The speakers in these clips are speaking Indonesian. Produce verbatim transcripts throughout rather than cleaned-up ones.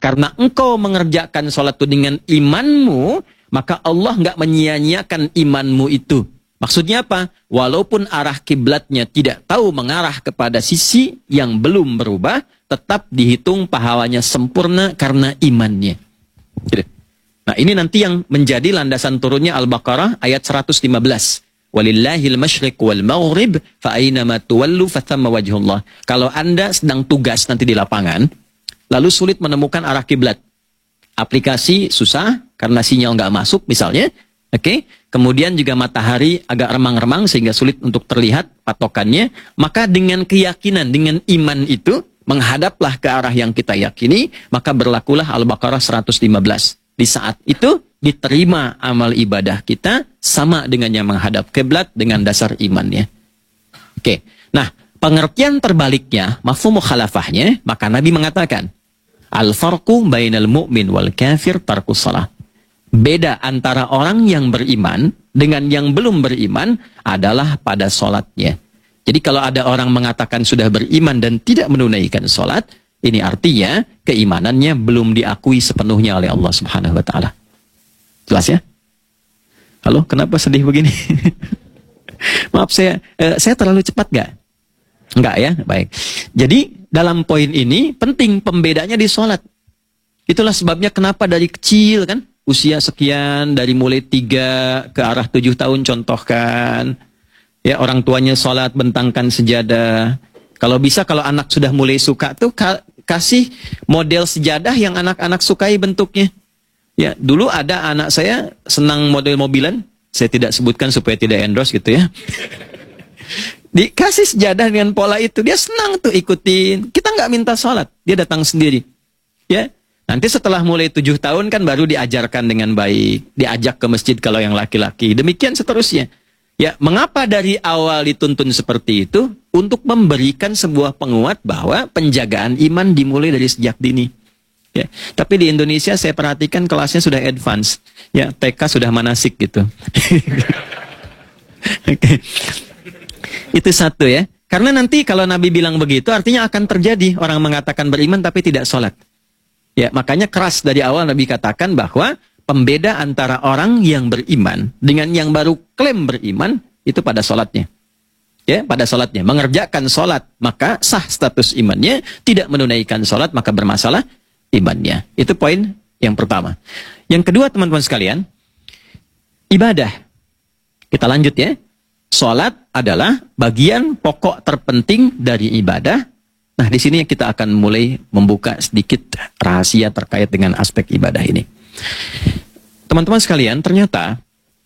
Karena engkau mengerjakan sholat itu dengan imanmu, maka Allah nggak menyia-nyiakan imanmu itu. Maksudnya apa? Walaupun arah kiblatnya tidak tahu mengarah kepada sisi yang belum berubah, tetap dihitung pahalanya sempurna karena imannya. Gitu. Nah, ini nanti yang menjadi landasan turunnya Al-Baqarah ayat seratus lima belas. Walillahil masyriq wal maghrib fa aynama tuwallu fathamma wajhullah. Kalau Anda sedang tugas nanti di lapangan, lalu sulit menemukan arah kiblat. Aplikasi susah karena sinyal nggak masuk misalnya. Oke, okay? Kemudian juga matahari agak remang-remang sehingga sulit untuk terlihat patokannya. Maka dengan keyakinan, dengan iman itu, menghadaplah ke arah yang kita yakini, maka berlakulah Al-Baqarah seratus lima belas. Di saat itu diterima amal ibadah kita sama dengan yang menghadap kiblat dengan dasar imannya. Oke. Okay. Nah, pengertian terbaliknya, mafhum mukhalafahnya, maka Nabi mengatakan, al-farqu bainal mu'min wal kafir tarkus shalah. Beda antara orang yang beriman dengan yang belum beriman adalah pada sholatnya. Jadi kalau ada orang mengatakan sudah beriman dan tidak menunaikan sholat, ini artinya keimanannya belum diakui sepenuhnya oleh Allah Subhanahu wa Ta'ala. Jelas ya? Halo, kenapa sedih begini? Maaf, saya eh, saya terlalu cepat nggak? Enggak ya? Baik. Jadi dalam poin ini penting pembedanya di sholat. Itulah sebabnya kenapa dari kecil kan, usia sekian, dari mulai tiga ke arah tujuh tahun contohkan. Ya, orang tuanya sholat bentangkan sejadah. Kalau bisa, kalau anak sudah mulai suka tuh ka kasih model sejadah yang anak-anak sukai bentuknya. Ya, dulu ada anak saya senang model mobilan. Saya tidak sebutkan supaya tidak endorse gitu ya. Dikasih sejadah dengan pola itu, dia senang tuh ikutin. Kita nggak minta sholat, dia datang sendiri. Ya, nanti setelah mulai tujuh tahun kan baru diajarkan dengan baik, diajak ke masjid kalau yang laki-laki. Demikian seterusnya. Ya, mengapa dari awal dituntun seperti itu? Untuk memberikan sebuah penguat bahwa penjagaan iman dimulai dari sejak dini. Ya, tapi di Indonesia saya perhatikan kelasnya sudah advance. Ya, T K sudah manasik gitu. Oke. Itu satu ya. Karena nanti kalau Nabi bilang begitu, artinya akan terjadi orang mengatakan beriman tapi tidak sholat. Ya, makanya keras dari awal Nabi katakan bahwa pembeda antara orang yang beriman dengan yang baru klaim beriman itu pada sholatnya. Ya, pada sholatnya. Mengerjakan sholat, maka sah status imannya. Tidak menunaikan sholat, maka bermasalah imannya. Itu poin yang pertama. Yang kedua, teman-teman sekalian, ibadah. Kita lanjut ya. Sholat adalah bagian pokok terpenting dari ibadah. Nah, di sini kita akan mulai membuka sedikit rahasia terkait dengan aspek ibadah ini. Teman-teman sekalian, ternyata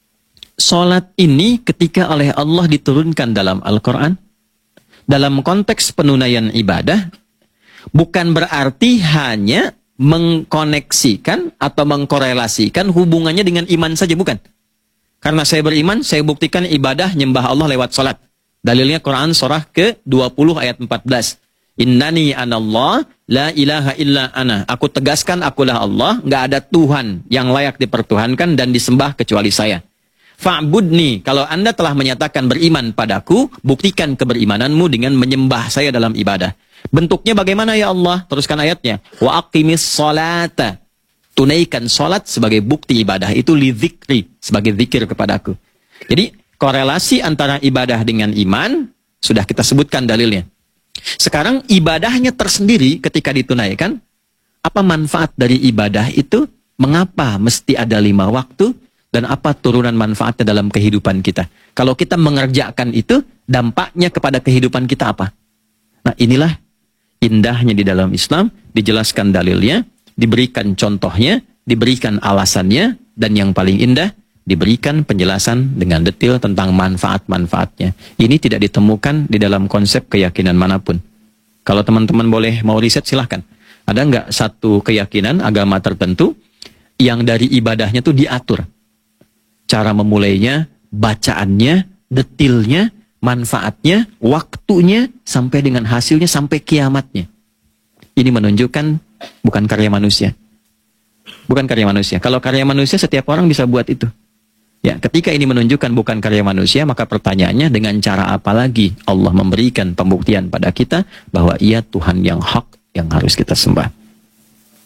sholat ini ketika oleh Allah diturunkan dalam Al-Quran, dalam konteks penunaian ibadah, bukan berarti hanya mengkoneksikan atau mengkorelasikan hubungannya dengan iman saja, bukan. Karena saya beriman, saya buktikan ibadah nyembah Allah lewat sholat. Dalilnya Quran surah ke dua puluh ayat empat belas. Innani anallah la ilaha illa ana. Aku tegaskan akulah Allah, nggak ada Tuhan yang layak dipertuhankan dan disembah kecuali saya. Fa'budni, kalau Anda telah menyatakan beriman padaku, buktikan keberimananmu dengan menyembah saya dalam ibadah. Bentuknya bagaimana ya Allah? Teruskan ayatnya. Wa aqimis sholata. Tunaikan sholat sebagai bukti ibadah. Itu li dzikri, sebagai zikir kepadaku. Jadi korelasi antara ibadah dengan iman sudah kita sebutkan dalilnya. Sekarang ibadahnya tersendiri ketika ditunaikan, apa manfaat dari ibadah itu? Mengapa mesti ada lima waktu? Dan apa turunan manfaatnya dalam kehidupan kita? Kalau kita mengerjakan itu, dampaknya kepada kehidupan kita apa? Nah, inilah indahnya di dalam Islam, dijelaskan dalilnya, diberikan contohnya, diberikan alasannya, dan yang paling indah, diberikan penjelasan dengan detail tentang manfaat-manfaatnya. Ini tidak ditemukan di dalam konsep keyakinan manapun. Kalau teman-teman boleh mau riset, silahkan. Ada nggak satu keyakinan agama tertentu yang dari ibadahnya tuh diatur? Cara memulainya, bacaannya, detailnya, manfaatnya, waktunya, sampai dengan hasilnya, sampai kiamatnya. Ini menunjukkan bukan karya manusia. Bukan karya manusia. Kalau karya manusia, setiap orang bisa buat itu. Ya, ketika ini menunjukkan bukan karya manusia, maka pertanyaannya dengan cara apa lagi Allah memberikan pembuktian pada kita bahwa ia Tuhan yang hak yang harus kita sembah. Kalau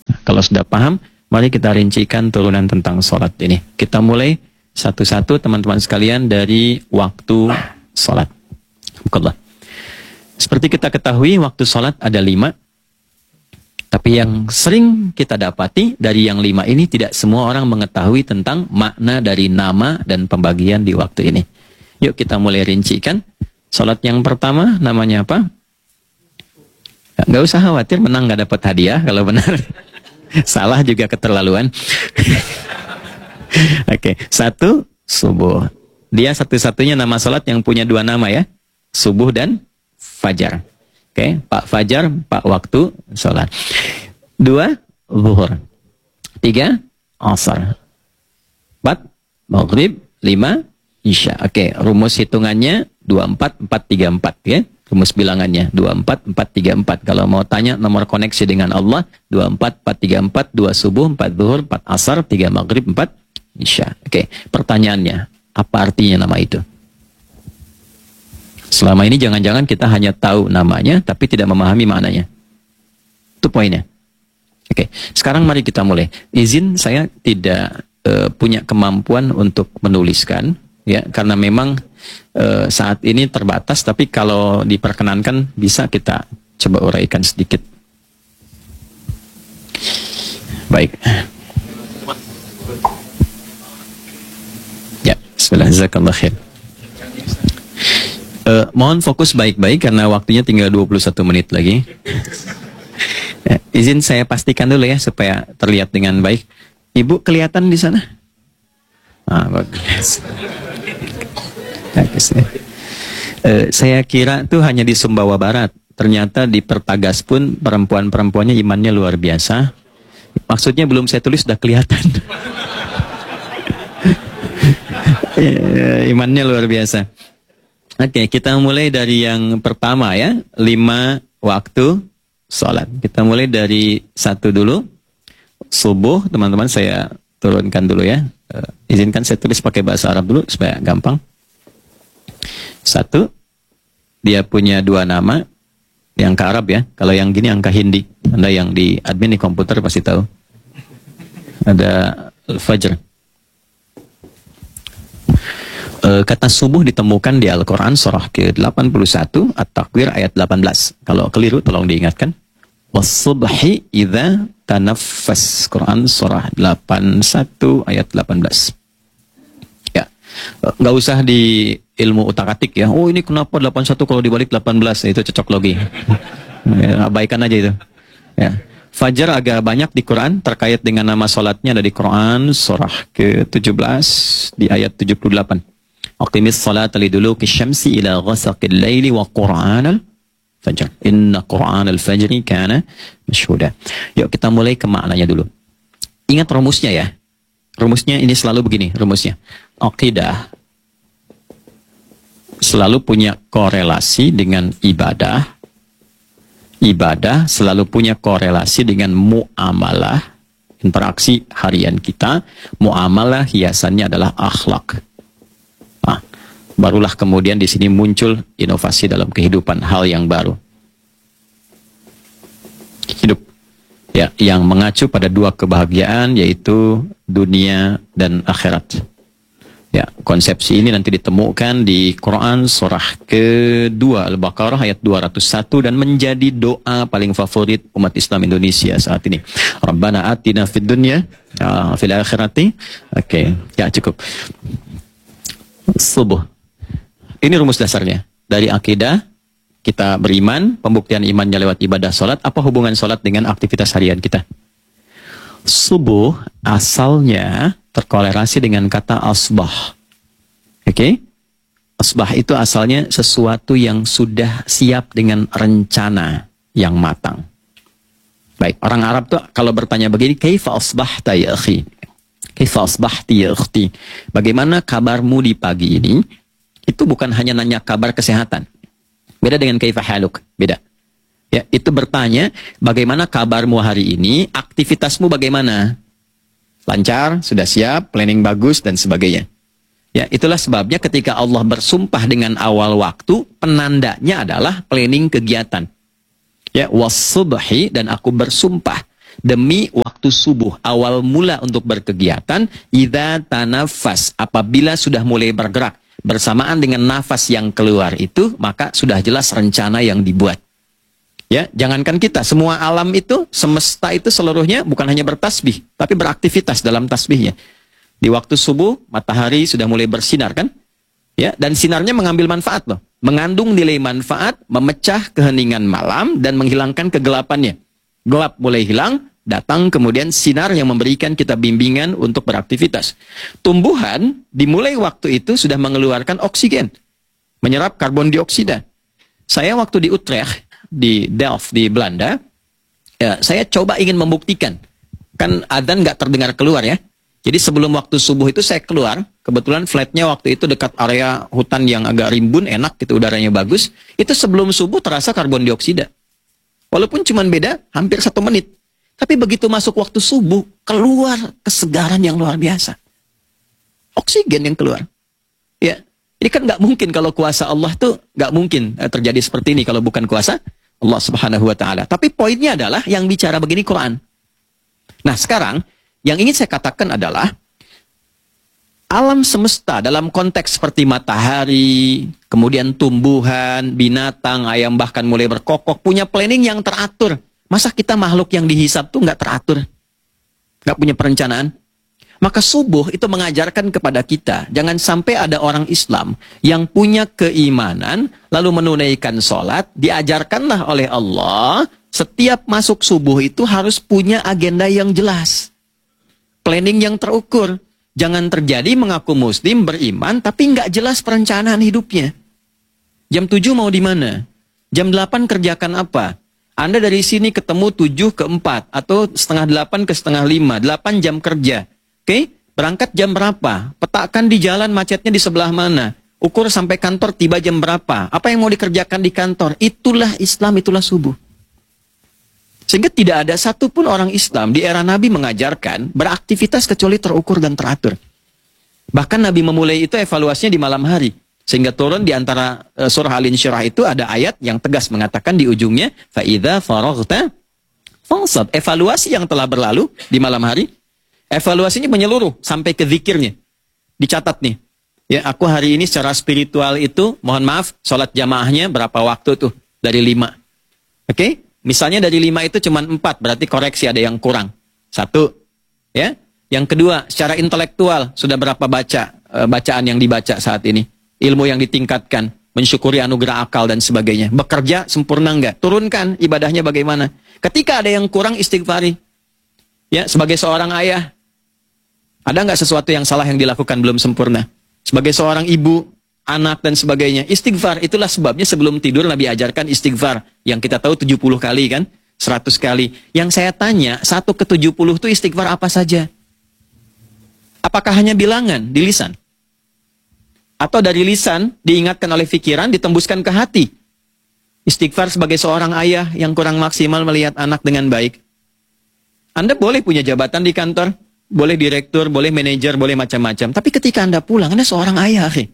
Kalau sudah paham, mari kita rincikan turunan tentang sholat ini. Kita mulai satu-satu teman-teman sekalian dari waktu sholat. Alhamdulillah. Seperti kita ketahui, waktu sholat ada lima. Tapi yang sering kita dapati dari yang lima ini tidak semua orang mengetahui tentang makna dari nama dan pembagian di waktu ini. Yuk kita mulai rincikan. Salat yang pertama namanya apa? Nggak usah khawatir menang nggak dapat hadiah kalau benar. Salah juga keterlaluan. Oke, satu subuh. Dia satu-satunya nama salat yang punya dua nama ya. Subuh dan fajar. Oke, Pak Fajar, Pak waktu sholat. Dua, zuhur. Tiga, asar. Empat, maghrib. Lima, isya. Oke, rumus hitungannya dua empat empat tiga empat ya. Rumus bilangannya dua empat empat tiga empat. Kalau mau tanya nomor koneksi dengan Allah, dua empat empat tiga empat, dua subuh, empat zuhur, empat asar, tiga maghrib, empat isya. Oke, pertanyaannya, apa artinya nama itu? Selama ini jangan-jangan kita hanya tahu namanya, tapi tidak memahami maknanya. Itu poinnya. Oke, sekarang mari kita mulai. Izin saya tidak uh, punya kemampuan untuk menuliskan, ya, karena memang uh, saat ini terbatas. Tapi kalau diperkenankan, bisa kita coba uraikan sedikit. Baik. Ya, bismillah, jazakallah khair. Uh, mohon fokus baik-baik karena waktunya tinggal dua puluh satu menit lagi. Ya, izin saya pastikan dulu ya supaya terlihat dengan baik. Ibu kelihatan di sana? Ah, bagus. Bagus ya. Uh, saya kira tuh hanya di Sumbawa Barat. Ternyata di Pertagas pun perempuan-perempuannya imannya luar biasa. Maksudnya belum saya tulis sudah kelihatan. Imannya luar biasa. Oke, kita mulai dari yang pertama ya, lima waktu sholat. Kita mulai dari satu dulu, subuh, teman-teman saya turunkan dulu ya. Uh, izinkan saya tulis pakai bahasa Arab dulu supaya gampang. Satu, dia punya dua nama, yang ke Arab ya. Kalau yang gini angka Hindi. Anda yang di admin di komputer pasti tahu. Ada Al-Fajr. Kata subuh ditemukan di Al-Quran surah ke delapan puluh satu At-Takwir ayat delapan belas. Kalau keliru tolong diingatkan. Was-subhi idza tanaffas. Quran surah delapan puluh satu ayat delapan belas. Ya, nggak usah di ilmu utak-atik ya. Oh ini kenapa delapan puluh satu kalau dibalik delapan belas? Itu cocok logi. Ya, abaikan aja itu. Ya. Fajar agak banyak di Quran terkait dengan nama salatnya ada di Quran surah ke tujuh belas di ayat tujuh puluh delapan. Aqimis salata liduluki syamsi ila ghasaqil laili wa qur'anal fajr. Inna qur'anal fajri kana masyhuda. Yuk kita mulai ke maknanya dulu. Ingat rumusnya ya. Rumusnya ini selalu begini, rumusnya. Aqidah selalu punya korelasi dengan ibadah. Ibadah selalu punya korelasi dengan muamalah, interaksi harian kita. Muamalah hiasannya adalah akhlak. Nah, barulah kemudian di sini muncul inovasi dalam kehidupan, hal yang baru. Hidup ya, yang mengacu pada dua kebahagiaan yaitu dunia dan akhirat. Ya, konsepsi ini nanti ditemukan di Quran surah kedua Al-Baqarah ayat dua ratus satu dan menjadi doa paling favorit umat Islam Indonesia saat ini. Rabbana atina fid dunya uh, fil akhirati. Oke, okay. Ya cukup. Subuh. Ini rumus dasarnya. Dari akidah kita beriman, pembuktian imannya lewat ibadah salat. Apa hubungan salat dengan aktivitas harian kita? Subuh asalnya terkorelasi dengan kata asbah. Oke? Okay? Asbah itu asalnya sesuatu yang sudah siap dengan rencana yang matang. Baik, orang Arab tuh kalau bertanya begini, kaifa asbahta ya akhi? Kaifa asbahti ya ukhti? Bagaimana kabarmu di pagi ini? Itu bukan hanya nanya kabar kesehatan. Beda dengan kaifa haluk, beda. Ya, itu bertanya, bagaimana kabarmu hari ini? Aktivitasmu bagaimana? Lancar, sudah siap, planning bagus, dan sebagainya. Ya, itulah sebabnya ketika Allah bersumpah dengan awal waktu, penandanya adalah planning kegiatan. Ya, was-subhi, dan aku bersumpah demi waktu waktu subuh, awal mula untuk berkegiatan, idza tanafas, apabila sudah mulai bergerak, bersamaan dengan nafas yang keluar itu, maka sudah jelas rencana yang dibuat. Ya, jangankan kita, semua alam itu, semesta itu seluruhnya bukan hanya bertasbih, tapi beraktivitas dalam tasbihnya. Di waktu subuh, matahari sudah mulai bersinar kan? Ya, dan sinarnya mengambil manfaat loh. Mengandung nilai manfaat, memecah keheningan malam dan menghilangkan kegelapannya. Gelap mulai hilang, datang kemudian sinar yang memberikan kita bimbingan untuk beraktivitas. Tumbuhan dimulai waktu itu sudah mengeluarkan oksigen, menyerap karbon dioksida. Saya waktu di Utrecht, di Delft di Belanda, ya, saya coba ingin membuktikan. Kan adzan nggak terdengar keluar ya. Jadi sebelum waktu subuh itu saya keluar, kebetulan flatnya waktu itu dekat area hutan yang agak rimbun, enak gitu, udaranya bagus. Itu sebelum subuh terasa karbon dioksida. Walaupun cuma beda hampir satu menit. Tapi begitu masuk waktu subuh, keluar kesegaran yang luar biasa. Oksigen yang keluar. Ya, ini kan nggak mungkin kalau kuasa Allah tuh nggak mungkin terjadi seperti ini kalau bukan kuasa Allah Subhanahu Wa Taala. Tapi poinnya adalah yang bicara begini Quran. Nah sekarang yang ingin saya katakan adalah alam semesta dalam konteks seperti matahari, kemudian tumbuhan, binatang, ayam bahkan mulai berkokok, punya planning yang teratur. Masa kita makhluk yang dihisab tuh nggak teratur? Nggak punya perencanaan? Maka subuh itu mengajarkan kepada kita, jangan sampai ada orang Islam yang punya keimanan, lalu menunaikan sholat, diajarkanlah oleh Allah, setiap masuk subuh itu harus punya agenda yang jelas. Planning yang terukur. Jangan terjadi mengaku muslim, beriman, tapi nggak jelas perencanaan hidupnya. Jam tujuh mau di mana? Jam delapan kerjakan apa? Anda dari sini ketemu tujuh ke empat, atau setengah delapan ke setengah lima, delapan jam kerja. Oke? Berangkat jam berapa? Petakan di jalan macetnya di sebelah mana? Ukur sampai kantor tiba jam berapa? Apa yang mau dikerjakan di kantor? Itulah Islam, itulah subuh. Sehingga tidak ada satupun orang Islam di era Nabi mengajarkan beraktivitas kecuali terukur dan teratur. Bahkan Nabi memulai itu evaluasinya di malam hari. Sehingga turun di antara uh, surah Al-Insyirah itu ada ayat yang tegas mengatakan di ujungnya, فَإِذَا فَرَغْتَ فَانْصَبْ. Evaluasi yang telah berlalu di malam hari, evaluasinya menyeluruh sampai ke zikirnya. Dicatat nih. Ya, aku hari ini secara spiritual itu, mohon maaf, sholat jamaahnya berapa waktu tuh? Dari lima. Oke? Okay? Misalnya dari lima itu cuma empat, berarti koreksi ada yang kurang. Satu, ya. Yang kedua, secara intelektual sudah berapa baca e, bacaan yang dibaca saat ini, ilmu yang ditingkatkan, mensyukuri anugerah akal dan sebagainya. Bekerja sempurna enggak? Turunkan ibadahnya bagaimana? Ketika ada yang kurang, istighfari. Ya, sebagai seorang ayah, ada nggak sesuatu yang salah yang dilakukan belum sempurna? Sebagai seorang ibu, anak dan sebagainya, istighfar. Itulah sebabnya sebelum tidur Nabi ajarkan istighfar. Yang kita tahu tujuh puluh kali kan, seratus kali. Yang saya tanya, satu ke tujuh puluh itu istighfar apa saja? Apakah hanya bilangan di lisan? Atau dari lisan diingatkan oleh pikiran, ditembuskan ke hati? Istighfar sebagai seorang ayah yang kurang maksimal melihat anak dengan baik. Anda boleh punya jabatan di kantor, boleh direktur, boleh manajer, boleh macam-macam. Tapi ketika Anda pulang, Anda seorang ayah. Akhi.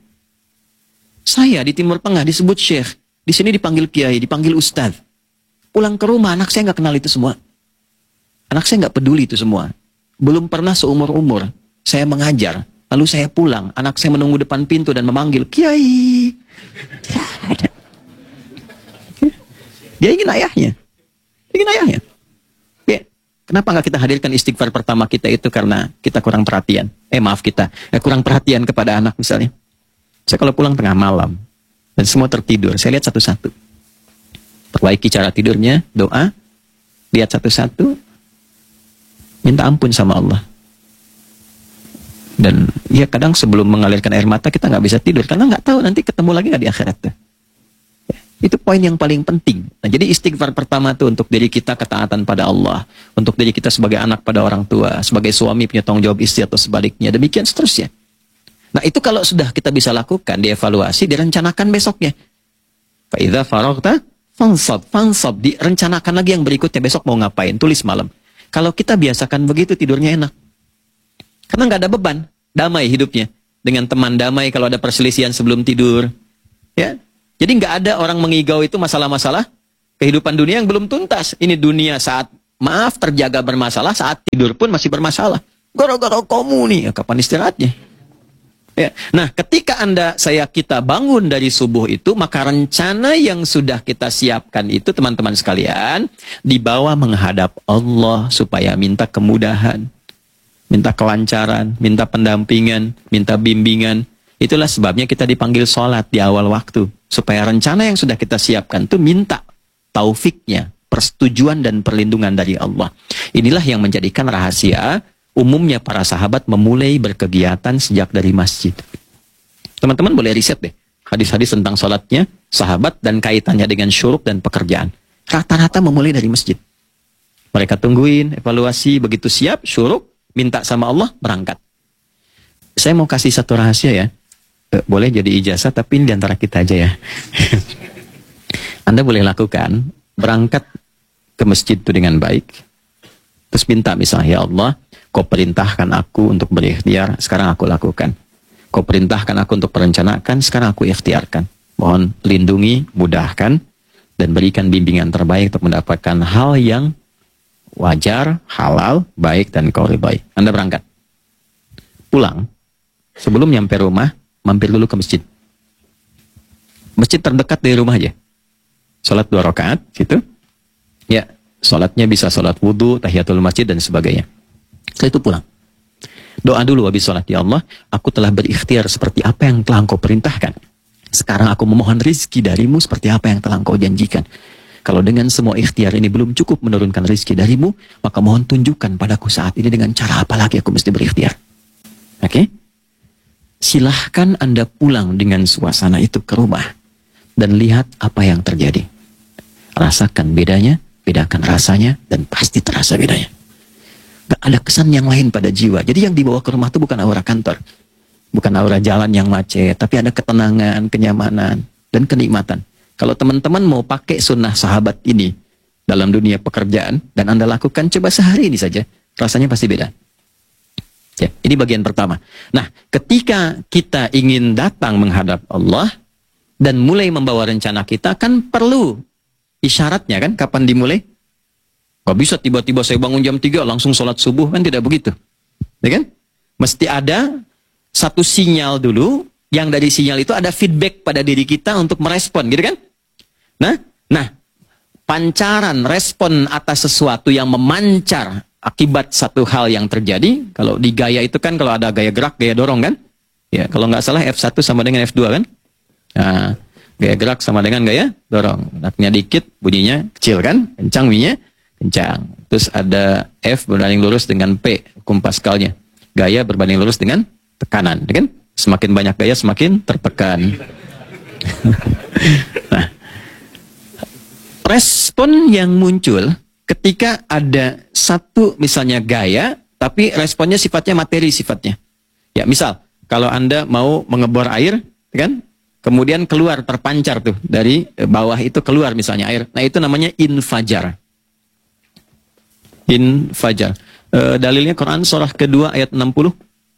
Saya di Timur Tengah disebut syekh, di sini dipanggil kiai, dipanggil ustadz. Pulang ke rumah, anak saya nggak kenal itu semua. Anak saya nggak peduli itu semua. Belum pernah seumur-umur saya mengajar, lalu saya pulang, anak saya menunggu depan pintu dan memanggil kiai. Dia ingin ayahnya, ingin ayahnya. Ya. Kenapa nggak kita hadirkan istighfar pertama kita itu karena kita kurang perhatian? Eh maaf kita, eh, kurang perhatian kepada anak misalnya. Saya kalau pulang tengah malam, dan semua tertidur, saya lihat satu-satu. Perbaiki cara tidurnya, doa, lihat satu-satu, minta ampun sama Allah. Dan ya kadang sebelum mengalirkan air mata, kita nggak bisa tidur, karena nggak tahu nanti ketemu lagi nggak di akhirat. Ya, itu poin yang paling penting. Nah, jadi istighfar pertama itu untuk diri kita ketaatan pada Allah, untuk diri kita sebagai anak pada orang tua, sebagai suami punya tanggung jawab istri atau sebaliknya, demikian seterusnya. Nah itu kalau sudah kita bisa lakukan, dievaluasi, direncanakan besoknya. Fa'idha faraghta fansab, fansab, direncanakan lagi yang berikutnya, besok mau ngapain, tulis malam. Kalau kita biasakan begitu, tidurnya enak. Karena nggak ada beban, damai hidupnya. Dengan teman damai kalau ada perselisihan sebelum tidur. Ya, jadi nggak ada orang mengigau itu masalah-masalah kehidupan dunia yang belum tuntas. Ini dunia saat maaf terjaga bermasalah, saat tidur pun masih bermasalah. Gara-gara kamu nih, ya, kapan istirahatnya? Ya. Nah, ketika Anda, saya, kita bangun dari subuh itu, maka rencana yang sudah kita siapkan itu, teman-teman sekalian, dibawa menghadap Allah supaya minta kemudahan, minta kelancaran, minta pendampingan, minta bimbingan. Itulah sebabnya kita dipanggil sholat di awal waktu. Supaya rencana yang sudah kita siapkan itu minta taufiknya, persetujuan dan perlindungan dari Allah. Inilah yang menjadikan rahasia umumnya para sahabat memulai berkegiatan sejak dari masjid. Teman-teman boleh riset deh hadis-hadis tentang sholatnya sahabat dan kaitannya dengan syuruk dan pekerjaan. Rata-rata memulai dari masjid. Mereka tungguin, evaluasi, begitu siap, syuruk, minta sama Allah, berangkat. Saya mau kasih satu rahasia ya. Eh, boleh jadi ijazah, tapi ini diantara kita aja ya. Anda boleh lakukan, berangkat ke masjid itu dengan baik. Terus minta misalnya, ya Allah, kau perintahkan aku untuk berikhtiar, sekarang aku lakukan. Kau perintahkan aku untuk merencanakan, sekarang aku ikhtiarkan. Mohon lindungi, mudahkan, dan berikan bimbingan terbaik untuk mendapatkan hal yang wajar, halal, baik, dan kau ridhai. Anda berangkat. Pulang, sebelum nyampe rumah, mampir dulu ke masjid. Masjid terdekat dari rumah aja. Sholat dua rakaat, gitu. Ya, sholatnya bisa sholat wudhu, tahiyatul masjid, dan sebagainya. Setelah itu pulang. Doa dulu habis sholat. Ya Allah, aku telah berikhtiar seperti apa yang telah engkau perintahkan. Sekarang aku memohon rizki darimu seperti apa yang telah engkau janjikan. Kalau dengan semua ikhtiar ini belum cukup menurunkan rizki darimu, maka mohon tunjukkan padaku saat ini dengan cara apa lagi aku mesti berikhtiar. Oke? Okay? Silahkan Anda pulang dengan suasana itu ke rumah dan lihat apa yang terjadi. Rasakan bedanya, bedakan rasanya, dan pasti terasa bedanya. Gak ada kesan yang lain pada jiwa. Jadi yang dibawa ke rumah itu bukan aura kantor, bukan aura jalan yang macet, tapi ada ketenangan, kenyamanan, dan kenikmatan. Kalau teman-teman mau pakai sunnah sahabat ini dalam dunia pekerjaan dan Anda lakukan, coba sehari ini saja, rasanya pasti beda. Ya, ini bagian pertama. Nah, ketika kita ingin datang menghadap Allah dan mulai membawa rencana kita, kan perlu isyaratnya kan, kapan dimulai? Gak bisa tiba-tiba saya bangun jam tiga langsung sholat subuh, kan tidak begitu. Ya kan? Mesti ada satu sinyal dulu, yang dari sinyal itu ada feedback pada diri kita untuk merespon, gitu kan? Nah, nah pancaran respon atas sesuatu yang memancar akibat satu hal yang terjadi, kalau di gaya itu kan kalau ada gaya gerak, gaya dorong kan? Ya, kalau nggak salah F satu sama dengan F dua kan? Nah, gaya gerak sama dengan gaya dorong. Geraknya dikit, bunyinya kecil kan? Kencang bunyinya, kencang. Terus ada F berbanding lurus dengan P, hukum Pascalnya. Gaya berbanding lurus dengan tekanan, kan? Semakin banyak gaya, semakin tertekan. Nah, respon yang muncul ketika ada satu misalnya gaya, tapi responnya sifatnya materi sifatnya. Ya, misal, kalau Anda mau mengebor air, kan? Kemudian keluar, terpancar tuh, dari bawah itu keluar misalnya air. Nah, itu namanya infajar. Infajar. E, dalilnya Quran surah kedua ayat enam puluh.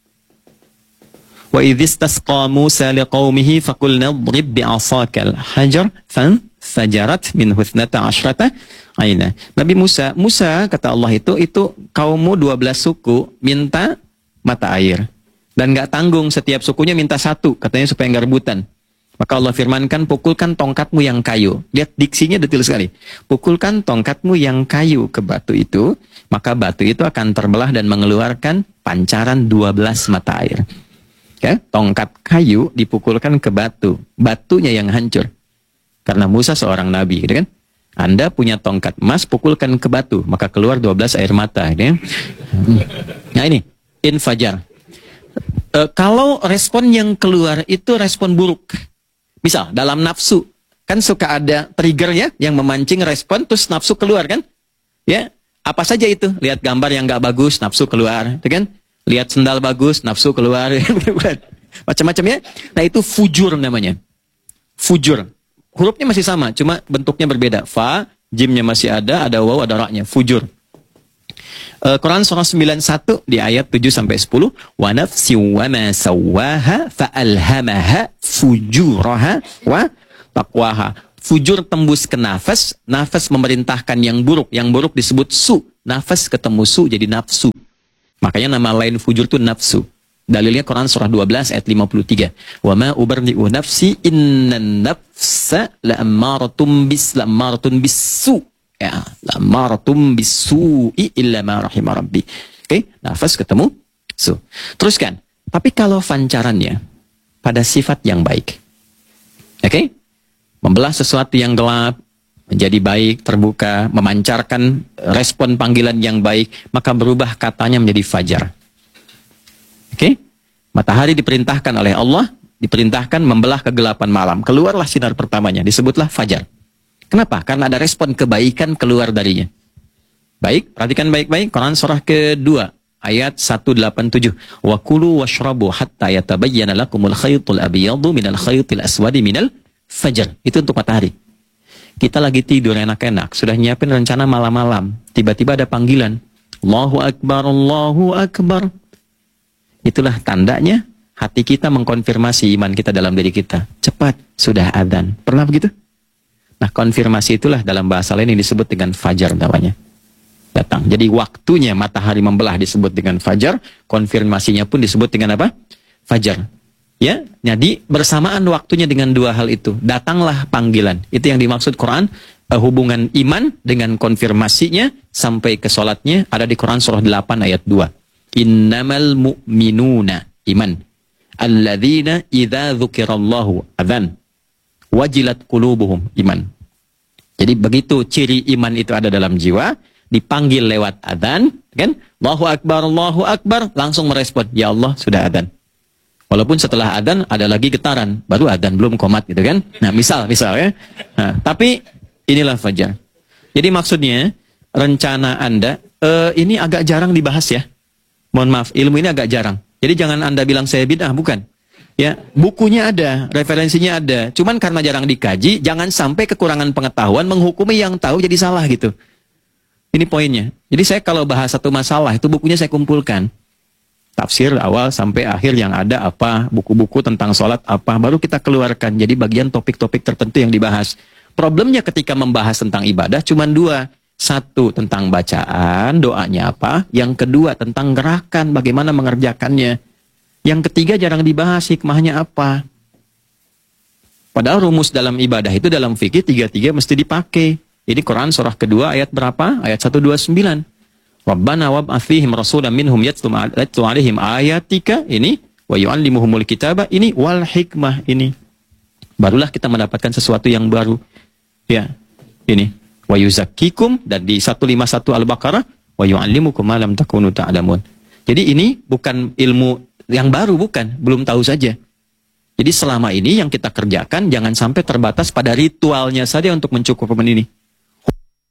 Wa idzistasqa Musa liqaumihi faqulna idrib bi'asakal hajar fanfajarat minhu ithnata asyrata aina. Nabi Musa, Musa kata Allah itu itu kaummu dua belas suku minta mata air dan nggak tanggung, setiap sukunya minta satu, katanya supaya nggak rebutan. Maka Allah firmankan, pukulkan tongkatmu yang kayu. Lihat diksinya detail sekali. Pukulkan tongkatmu yang kayu ke batu itu, maka batu itu akan terbelah dan mengeluarkan pancaran dua belas mata air. Ya, tongkat kayu dipukulkan ke batu, batunya yang hancur. Karena Musa seorang nabi, gitu kan? Anda punya tongkat emas, pukulkan ke batu, maka keluar dua belas air mata. Gitu ya? Nah ini, infajar. E, kalau respon yang keluar itu respon buruk. Misal, dalam nafsu, kan suka ada triggernya yang memancing respon, terus nafsu keluar kan? Ya, apa saja itu? Lihat gambar yang gak bagus, nafsu keluar, gitu kan? Lihat sendal bagus, nafsu keluar, macam-macam ya. Nah itu fujur namanya. Fujur. Hurufnya masih sama, cuma bentuknya berbeda. Fa, jimnya masih ada, ada waw, ada ra-nya. Fujur. Uh, Quran surah sembilan puluh satu di ayat tujuh sampai sepuluh. Wa nafsi wa ma sawwaha fa alhamaha fujuraha wa taqwaha. Fujur tembus ke nafas, nafas memerintahkan yang buruk, yang buruk disebut su, nafas ketemu su jadi nafsu. Makanya nama lain fujur itu nafsu. Dalilnya Quran surah dua belas ayat lima puluh tiga. Wa ma ubarri'u nafsi innan nafsa la'ammaratun bis la'ammaratun bisu. Ya, la'ammaratun bisu'i illa ma rahimah rabbi. Oke, okay? Nafas ketemu su. Teruskan. Tapi kalau pancarannya pada sifat yang baik. Oke? Okay? Membelah sesuatu yang gelap menjadi baik, terbuka, memancarkan respon panggilan yang baik, maka berubah katanya menjadi fajar. Oke? Okay? Matahari diperintahkan oleh Allah, diperintahkan membelah kegelapan malam. Keluarlah sinar pertamanya, disebutlah fajar. Kenapa? Karena ada respon kebaikan keluar darinya. Baik, perhatikan baik-baik. Quran surah kedua, ayat seratus delapan puluh tujuh. Wa kulu washrabu hatta yatabayyana lakumul khaytul abyadu minal khaytil aswadi minal fajar. Itu untuk matahari. Kita lagi tidur enak-enak, sudah nyiapin rencana malam-malam. Tiba-tiba ada panggilan. Allahu Akbar, Allahu Akbar. Itulah tandanya hati kita mengkonfirmasi iman kita dalam diri kita. Cepat, sudah adzan. Pernah begitu? Nah, konfirmasi itulah dalam bahasa lain yang disebut dengan fajar namanya. Datang. Jadi waktunya matahari membelah disebut dengan fajar, konfirmasinya pun disebut dengan apa? Fajar. Ya, jadi bersamaan waktunya dengan dua hal itu. Datanglah panggilan. Itu yang dimaksud Quran. Uh, hubungan iman dengan konfirmasinya sampai ke sholatnya ada di Quran surah delapan ayat dua. Innamal mu'minuna iman. Alladzina idza dzukirallahu adzan. Wajilat qulubuhum iman. Jadi begitu ciri iman itu ada dalam jiwa, dipanggil lewat adzan, kan? Allahu Akbar, Allahu Akbar, langsung merespon, ya Allah sudah adzan. Walaupun setelah adzan ada lagi getaran, baru adzan belum qomat gitu kan. Nah, misal misal ya. Nah, tapi inilah fajar. Jadi maksudnya rencana Anda uh, ini agak jarang dibahas ya. Mohon maaf, ilmu ini agak jarang. Jadi jangan Anda bilang saya bid'ah, bukan. Ya, bukunya ada, referensinya ada. Cuman karena jarang dikaji, jangan sampai kekurangan pengetahuan menghukumi yang tahu jadi salah gitu. Ini poinnya. Jadi saya kalau bahas satu masalah itu bukunya saya kumpulkan. Tafsir awal sampai akhir yang ada apa, buku-buku tentang sholat apa, baru kita keluarkan. Jadi bagian topik-topik tertentu yang dibahas. Problemnya ketika membahas tentang ibadah cuma dua. Satu, tentang bacaan, doanya apa. Yang kedua, tentang gerakan, bagaimana mengerjakannya. Yang ketiga, jarang dibahas hikmahnya apa. Padahal rumus dalam ibadah itu dalam fikih tiga-tiga mesti dipakai. Ini Quran surah kedua ayat berapa? Ayat seratus dua puluh sembilan. Rabbana wab'ats fihim rasulan minhum yatlu 'alaihim ayatika ini wa yu'allimuhumul kitaba ini wal hikmah ini. Barulah kita mendapatkan sesuatu yang baru. Ya. Ini wa yuzakkikum dan di seratus lima puluh satu Al-Baqarah wa yu'allimukum ma lam takunu ta'lamun. Jadi ini bukan ilmu yang baru, bukan, belum tahu saja. Jadi selama ini yang kita kerjakan jangan sampai terbatas pada ritualnya saja untuk mencukupi ini.